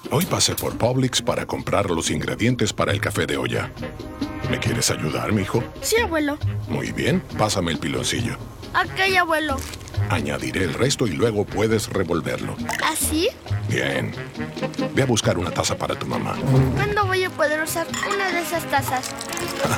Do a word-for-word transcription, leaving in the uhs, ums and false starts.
Hoy pasé por Publix para comprar los ingredientes para el café de olla. ¿Me quieres ayudar, mijo? Sí, abuelo. Muy bien, pásame el piloncillo. Ok, abuelo. Añadiré el resto y luego puedes revolverlo. ¿Así? Bien. Ve a buscar una taza para tu mamá. ¿Cuándo voy a poder usar una de esas tazas?